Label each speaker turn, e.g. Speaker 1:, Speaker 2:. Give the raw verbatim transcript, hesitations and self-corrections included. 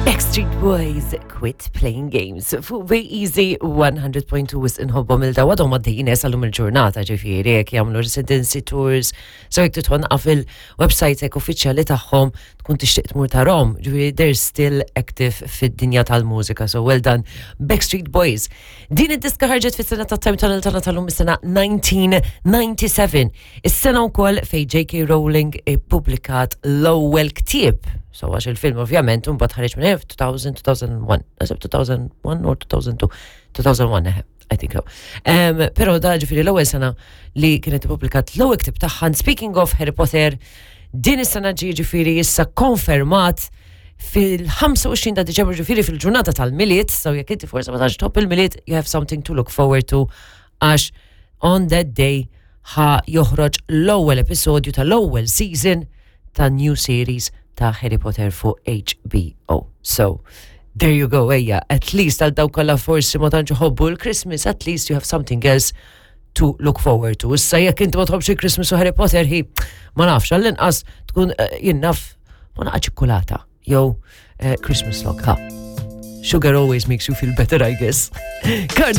Speaker 1: Backstreet Boys quit playing games fuq Very Easy one hundred point two wis inħobbhom il-dawa għadhom għaddejjin għalhom il-ġurnata ġifieri jekk jagħmlu residency tours so jekk titħonqaf il-website hekk uffiċjali tagħhom tkun tixtieq tmur tarhom ġifieri they're still active fid-dinja tal-mużika so well done Backstreet Boys. Din id-diska ħarġet fis-sena tat-time tunnel tagħna tal-lum is-sena nineteen ninety-seven. Is-sena wkoll fejn J K Rowling ippubblikat l-ewwel ktieb. So għax il-film ovvjament un bat ħareġ minn two thousand, two thousand one, nasib two thousand one or two thousand two, two thousand one, I think so. Um, pero da ġifiri l-ewwel sena li kienet ippubblikat l-ewwel ktib tagħha. Speaking of Harry Potter, din is-sena ġi ġifiri issa konfermat fil-twenty-five ta' Diċembru ġifiri fil-ġurnata tal-miliet, so jekk inti forsi ma tantx top il-miliet, you have something to look forward to għax on that day ħa joħroġ l-ewwel episodju tal-ewwel season ta' new series ta' Harry Potter fuq H B O. So, there you go, ejja. At least għal daw kollha forsi ma tantx iħobbu l-Christmas, at least you have something else to look forward to. Issa jekk inti ma tħobbx il-Christmas u Harry Potter hi ma nafx għall-inqas tkun jien naf ma naqgħod ċikkulata jew Christmas log. Ha. Sugar always makes you feel better, I guess.